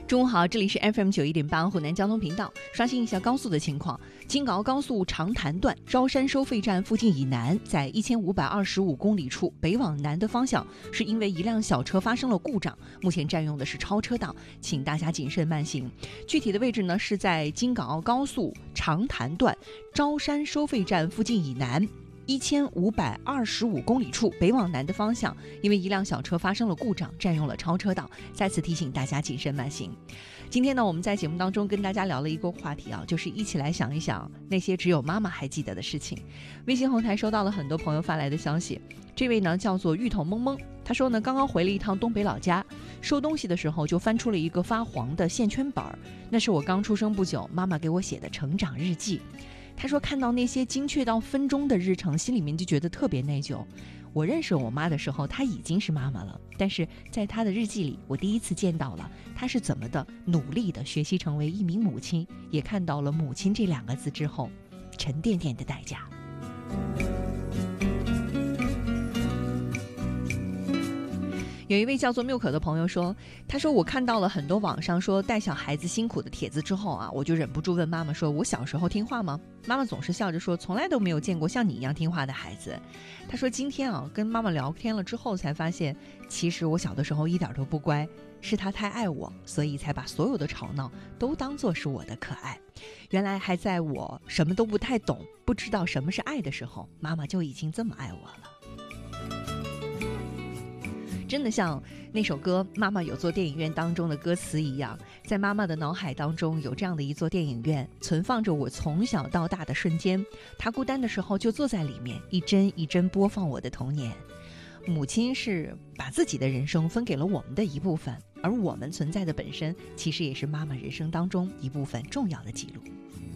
中午好，这里是 FM91.8 湖南交通频道。刷新一下高速的情况，京港澳高速长潭段招山收费站附近以南，在1525公里处北往南的方向，是因为一辆小车发生了故障，目前占用的是超车道，请大家谨慎慢行。具体的位置呢，是在京港澳高速长潭段招山收费站附近以南1525公里处北往南的方向，因为一辆小车发生了故障，占用了超车道，再次提醒大家谨慎慢行。今天呢，我们在节目当中跟大家聊了一个话题啊，就是一起来想一想那些只有妈妈还记得的事情。微信后台收到了很多朋友发来的消息，这位呢叫做芋头蒙蒙，他说呢，刚刚回了一趟东北老家，收东西的时候就翻出了一个发黄的线圈本，那是我刚出生不久妈妈给我写的成长日记。他说看到那些精确到分钟的日程，心里面就觉得特别内疚。我认识我妈的时候，她已经是妈妈了，但是在她的日记里，我第一次见到了她是怎么的努力的学习成为一名母亲，也看到了母亲这2个字之后沉甸甸的代价。有一位叫做缪可的朋友说，他说我看到了很多网上说带小孩子辛苦的帖子之后啊，我就忍不住问妈妈说，我小时候听话吗？妈妈总是笑着说，从来都没有见过像你一样听话的孩子。他说今天啊跟妈妈聊天了之后才发现，其实我小的时候一点都不乖，是他太爱我，所以才把所有的吵闹都当作是我的可爱。原来还在我什么都不太懂，不知道什么是爱的时候，妈妈就已经这么爱我了。真的像那首歌《妈妈有座电影院》当中的歌词一样，在妈妈的脑海当中有这样的一座电影院，存放着我从小到大的瞬间，她孤单的时候就坐在里面，一帧一帧播放我的童年。母亲是把自己的人生分给了我们的一部分，而我们存在的本身其实也是妈妈人生当中一部分重要的记录。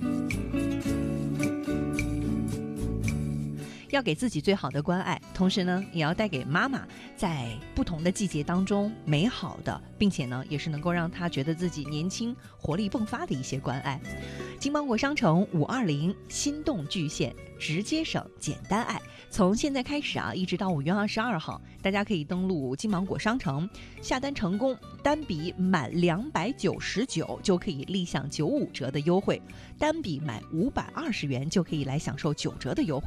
要给自己最好的关爱，同时呢也要带给妈妈在不同的季节当中美好的，并且呢也是能够让她觉得自己年轻活力迸发的一些关爱。金芒果商城520心动巨献，直接省简单爱，从现在开始啊一直到5月22号，大家可以登录金芒果商城，下单成功单笔满299就可以立享95折的优惠，单笔满520元就可以来享受9折的优惠。